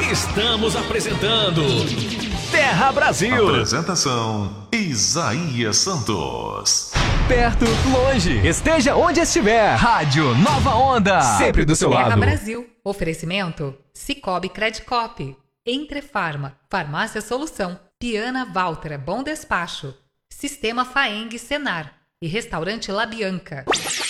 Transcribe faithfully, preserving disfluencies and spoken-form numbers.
Estamos apresentando Terra Brasil. Apresentação Isaías Santos. Perto, longe, esteja onde estiver. Rádio Nova Onda, sempre do seu Terra lado. Terra Brasil. Oferecimento Cicobi Credicop. Entrefarma, Farmácia Solução, Piana Valtra, Bom Despacho, Sistema Faeng Senar e Restaurante La Bianca.